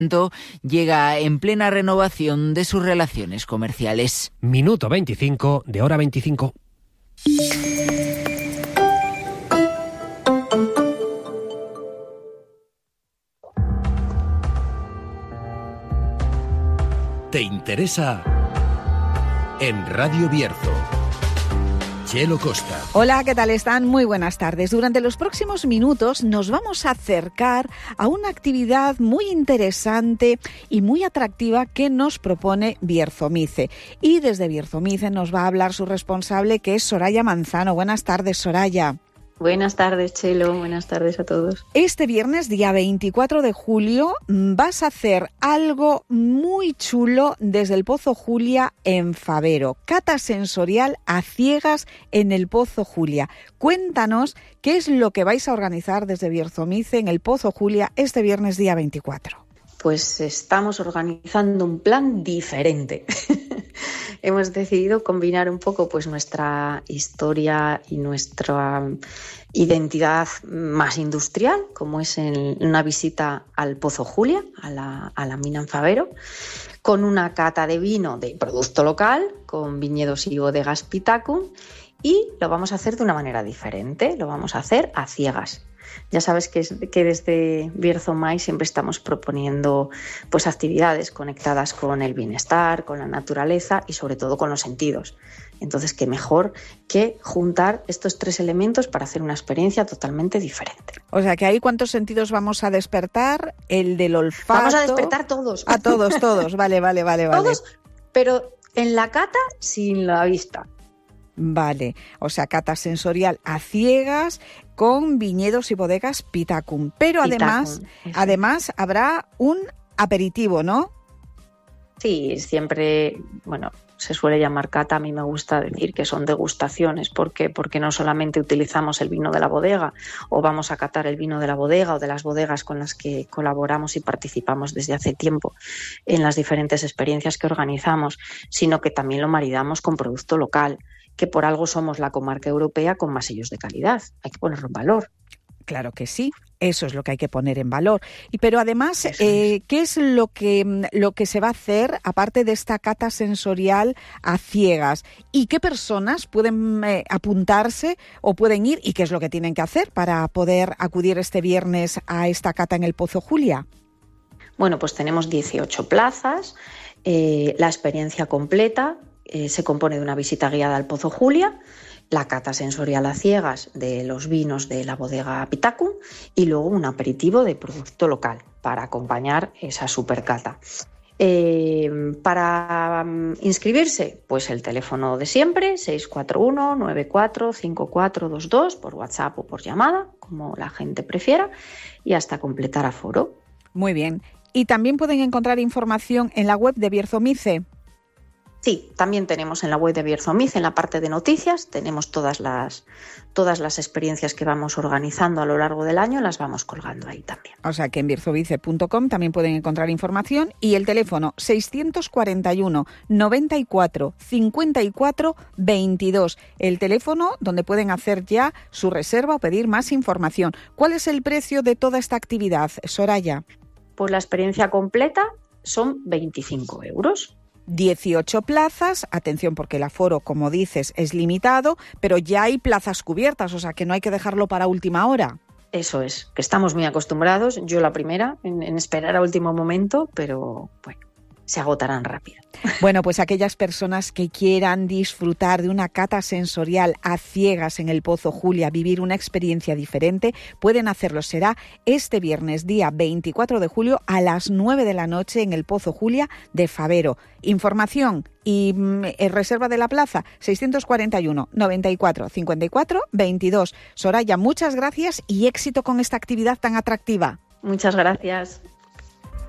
llega en plena renovación de sus relaciones comerciales. Minuto 25 de Hora 25. ¿Te interesa? En Radio Bierzo. Chelo Costa. Hola, ¿qué tal están? Muy buenas tardes. Durante los próximos minutos nos vamos a acercar a una actividad muy interesante y muy atractiva que nos propone Bierzomice. Y desde Bierzomice nos va a hablar su responsable, que es Soraya Manzano. Buenas tardes, Soraya. Buenas tardes, Chelo. Buenas tardes a todos. Este viernes, día 24 de julio, vas a hacer algo muy chulo desde el Pozo Julia en Favero. Cata sensorial a ciegas en el Pozo Julia. Cuéntanos qué es lo que vais a organizar desde Bierzomice en el Pozo Julia este viernes, día 24. Pues estamos organizando un plan diferente. Hemos decidido combinar un poco pues nuestra historia y nuestra identidad más industrial, como es en una visita al Pozo Julia, a la mina en Favero, con una cata de vino de producto local, con viñedos y bodegas Pitacum, y lo vamos a hacer de una manera diferente, lo vamos a hacer a ciegas. Ya sabes que desde Bierzomai siempre estamos proponiendo pues actividades conectadas con el bienestar, con la naturaleza y sobre todo con los sentidos. Entonces, qué mejor que juntar estos tres elementos para hacer una experiencia totalmente diferente. O sea, que ahí ¿cuántos sentidos vamos a despertar? El del olfato. Vamos a despertar todos. A todos. Vale. Todos, pero en la cata sin la vista. Vale, o sea, cata sensorial a ciegas con viñedos y bodegas Pitacum. Pero además habrá un aperitivo, ¿no? Sí, siempre, se suele llamar cata. A mí me gusta decir que son degustaciones. ¿Por qué? Porque no solamente utilizamos el vino de la bodega o vamos a catar el vino de la bodega o de las bodegas con las que colaboramos y participamos desde hace tiempo en las diferentes experiencias que organizamos, sino que también lo maridamos con producto local, que por algo somos la comarca europea con más sellos de calidad. Hay que ponerlo en valor. Claro que sí, eso es lo que hay que poner en valor. Pero además, ¿qué es lo que se va a hacer aparte de esta cata sensorial a ciegas? ¿Y qué personas pueden apuntarse o pueden ir? ¿Y qué es lo que tienen que hacer para poder acudir este viernes a esta cata en el Pozo Julia? Bueno, pues tenemos 18 plazas, la experiencia completa se compone de una visita guiada al Pozo Julia, la cata sensorial a ciegas de los vinos de la bodega Pitacum y luego un aperitivo de producto local para acompañar esa supercata. Para inscribirse, pues el teléfono de siempre, 641-945422 por WhatsApp o por llamada, como la gente prefiera, y hasta completar aforo. Muy bien. ¿Y también pueden encontrar información en la web de Bierzomice? Sí, también tenemos en la web de Bierzomice, en la parte de noticias, tenemos todas las experiencias que vamos organizando a lo largo del año, las vamos colgando ahí también. O sea que en bierzomice.com también pueden encontrar información y el teléfono 641 94 54 22, el teléfono donde pueden hacer ya su reserva o pedir más información. ¿Cuál es el precio de toda esta actividad, Soraya? Pues la experiencia completa son 25 euros. 18 plazas, atención porque el aforo, como dices, es limitado, pero ya hay plazas cubiertas, o sea que no hay que dejarlo para última hora. Eso es, que estamos muy acostumbrados, yo la primera, en esperar a último momento, pero bueno, se agotarán rápido. Bueno, pues aquellas personas que quieran disfrutar de una cata sensorial a ciegas en el Pozo Julia, vivir una experiencia diferente, pueden hacerlo. Será este viernes, día 24 de julio, a las 9 de la noche en el Pozo Julia de Favero. Información y reserva de la plaza, 641 94 54 22. Soraya, muchas gracias y éxito con esta actividad tan atractiva. Muchas gracias.